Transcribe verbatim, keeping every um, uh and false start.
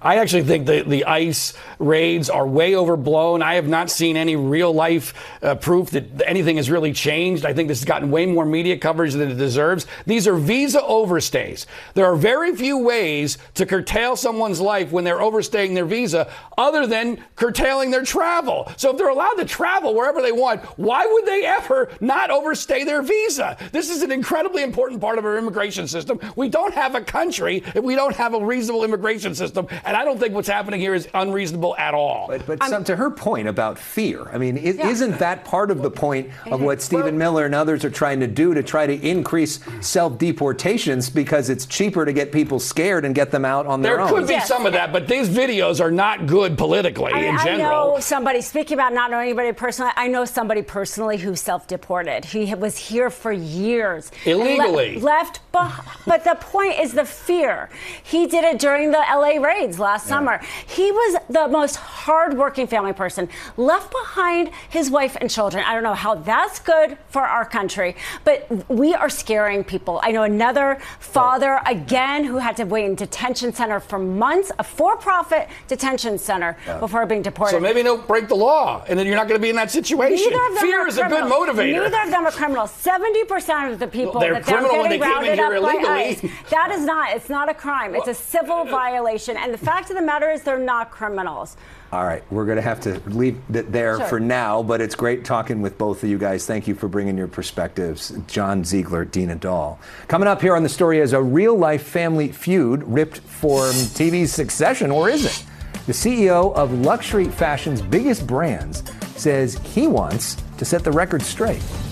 I actually think the, the ICE raids are way overblown. I have not seen any real life uh, proof that anything has really changed. I think this has gotten way more media coverage than it deserves. These are visa overstays. There are very few ways to curtail someone's life when they're overstaying their visa other than curtailing their travel. So if they're allowed to travel wherever they want, why would they ever not overstay their visa? This is an incredibly important part of our immigration system. We don't have a country if we don't have a reasonable immigration system. And I don't think what's happening here is unreasonable at all. But, but some, to her point about fear, I mean, is, yeah. isn't that part of the point of what Stephen Miller and others are trying to do to try to increase self-deportations because it's cheaper to get people scared and get them out on their there own? There could be yes. some of that, but these videos are not good politically I, in general. I know somebody, speaking about not knowing anybody personally, I know somebody personally who self-deported. He was here for years. Illegally. Le- left behind. But the point is the fear. He did it during the L A raids last yeah. summer. He was the most hardworking family person, left behind his wife and children. I don't know how that's good for our country, but we are scaring people. I know another father, again, who had to wait in detention center for months, a for-profit detention center, yeah. before being deported. So maybe don't break the law, and then you're not going to be in that situation. Fear is criminals. a good motivator. Neither of them are criminals. seventy percent of the people well, that they're getting rounded up by ICE, illegally. that is not, it's not a crime. It's a civil violation. And the fact of the matter is they're not criminals. All right, we're going to have to leave it there sure. for now, but it's great talking with both of you guys. Thank you for bringing your perspectives. John Ziegler, Dina Dahl. Coming up here on The Story is a real-life family feud ripped from T V's Succession, or is it? The C E O of luxury fashion's biggest brands says he wants to set the record straight.